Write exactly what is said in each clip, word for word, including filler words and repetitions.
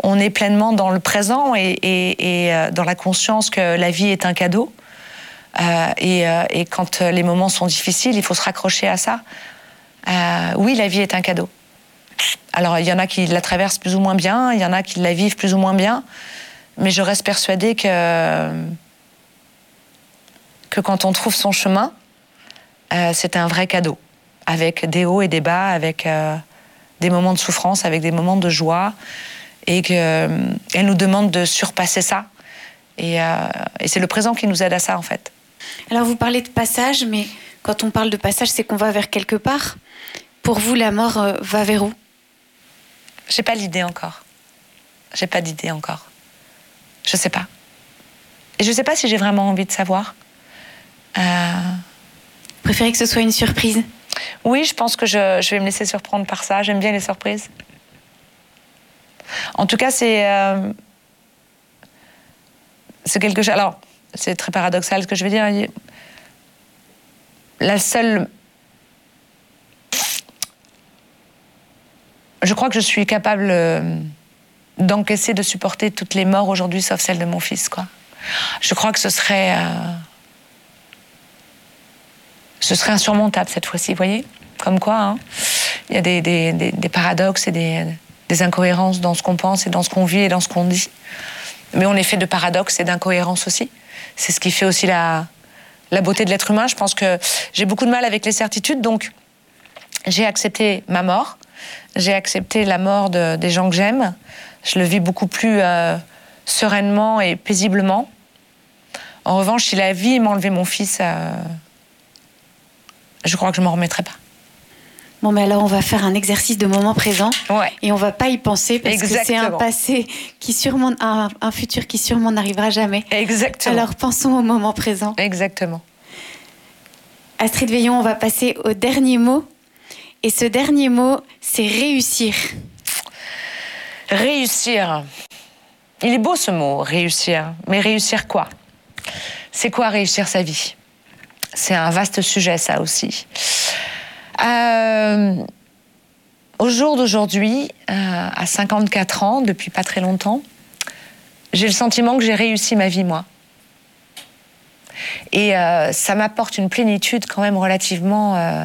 on est pleinement dans le présent et, et, et euh, dans la conscience que la vie est un cadeau. Euh, et, euh, et quand les moments sont difficiles, il faut se raccrocher à ça. Euh, oui, la vie est un cadeau. Alors, il y en a qui la traversent plus ou moins bien, il y en a qui la vivent plus ou moins bien, mais je reste persuadée que, que quand on trouve son chemin, euh, c'est un vrai cadeau, avec des hauts et des bas, avec euh, des moments de souffrance, avec des moments de joie, et qu'elle euh, nous demande de surpasser ça. Et, euh, et c'est le présent qui nous aide à ça, en fait. Alors, vous parlez de passage, mais quand on parle de passage, c'est qu'on va vers quelque part. Pour vous, la mort euh, va vers où? J'ai pas l'idée encore. J'ai pas d'idée encore. Je sais pas. Et je sais pas si j'ai vraiment envie de savoir. Euh... Vous préférez que ce soit une surprise? Oui, je pense que je, je vais me laisser surprendre par ça. J'aime bien les surprises. En tout cas, c'est... Euh... C'est quelque chose... Alors, c'est très paradoxal ce que je vais dire. La seule... Je crois que je suis capable euh, d'encaisser, de supporter toutes les morts aujourd'hui, sauf celle de mon fils, quoi. Je crois que ce serait... Euh, ce serait insurmontable cette fois-ci, vous voyez? Comme quoi, hein, il y a des, des, des, des paradoxes et des, des incohérences dans ce qu'on pense et dans ce qu'on vit et dans ce qu'on dit. Mais on est fait de paradoxes et d'incohérences aussi. C'est ce qui fait aussi la, la beauté de l'être humain. Je pense que j'ai beaucoup de mal avec les certitudes, donc j'ai accepté ma mort. J'ai accepté la mort de, des gens que j'aime. Je le vis beaucoup plus euh, sereinement et paisiblement. En revanche, si la vie m'enlevait mon fils, euh, je crois que je ne m'en remettrais pas. Bon, mais alors on va faire un exercice de moment présent. Ouais. Et on ne va pas y penser parce Exactement. que c'est un passé qui sûrement, un, un futur qui sûrement n'arrivera jamais. Exactement. Alors pensons au moment présent. Exactement. Astrid Veillon, on va passer au dernier mot. Et ce dernier mot, c'est réussir. Réussir. Il est beau ce mot, réussir. Mais réussir quoi? C'est quoi réussir sa vie? C'est un vaste sujet, ça aussi. Euh, au jour d'aujourd'hui, euh, à cinquante-quatre ans, depuis pas très longtemps, j'ai le sentiment que j'ai réussi ma vie, moi. Et euh, ça m'apporte une plénitude quand même relativement... Euh,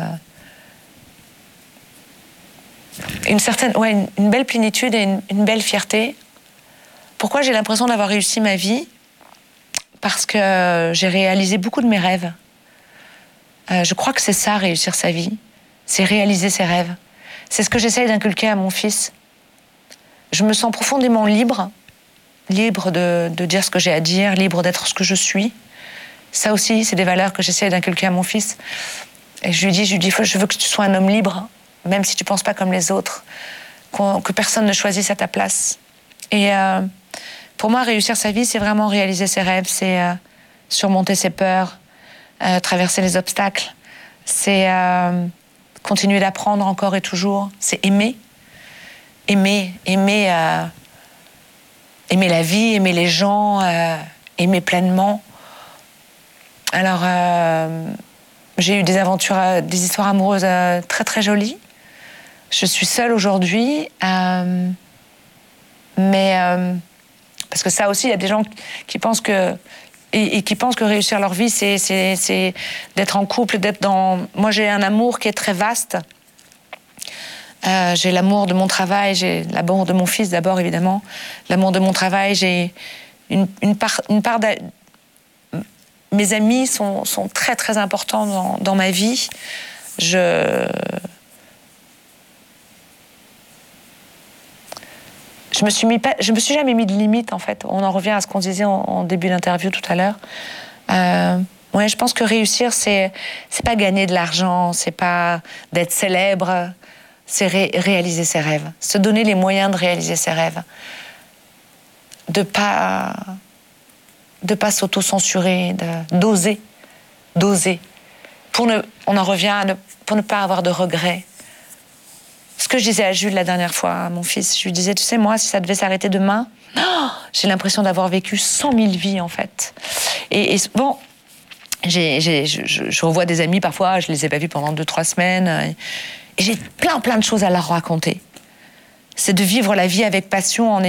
Une certaine, ouais, une, une belle plénitude et une, une belle fierté. Pourquoi j'ai l'impression d'avoir réussi ma vie? Parce que j'ai réalisé beaucoup de mes rêves. Euh, je crois que c'est ça, réussir sa vie. C'est réaliser ses rêves. C'est ce que j'essaye d'inculquer à mon fils. Je me sens profondément libre, libre de, de dire ce que j'ai à dire, libre d'être ce que je suis. Ça aussi, c'est des valeurs que j'essaye d'inculquer à mon fils. Et je lui dis, je lui dis, je veux que tu sois un homme libre. Même si tu ne penses pas comme les autres, que personne ne choisisse à ta place. Et euh, pour moi, réussir sa vie, c'est vraiment réaliser ses rêves, c'est euh, surmonter ses peurs, euh, traverser les obstacles, c'est euh, continuer d'apprendre encore et toujours, c'est aimer, aimer, aimer, euh, aimer la vie, aimer les gens, euh, aimer pleinement. Alors, euh, j'ai eu des aventures, des histoires amoureuses euh, très très jolies. Je suis seule aujourd'hui, euh, mais euh, parce que ça aussi, il y a des gens qui pensent que et, et qui pensent que réussir leur vie, c'est c'est c'est d'être en couple, d'être dans. Moi, j'ai un amour qui est très vaste. Euh, j'ai l'amour de mon travail, j'ai l'amour de mon fils d'abord évidemment, l'amour de mon travail. J'ai une une part une part. De... Mes amis sont sont très très importants dans dans ma vie. Je Je me suis mis pas, je me suis jamais mis de limite en fait. On en revient à ce qu'on disait en, en début d'interview tout à l'heure. Euh, ouais, je pense que réussir, c'est c'est pas gagner de l'argent, c'est pas d'être célèbre, c'est ré réaliser ses rêves, se donner les moyens de réaliser ses rêves, de pas de pas s'auto-censurer, d'oser, d'oser. Pour ne, on en revient à ne, pour ne pas avoir de regrets. Ce que je disais à Jules la dernière fois, à mon fils, je lui disais, tu sais, moi, si ça devait s'arrêter demain, oh, j'ai l'impression d'avoir vécu cent mille vies, en fait. Et, et bon, j'ai, j'ai, je, je revois des amis, parfois, je les ai pas vus pendant deux, trois semaines, et j'ai plein, plein de choses à leur raconter. C'est de vivre la vie avec passion en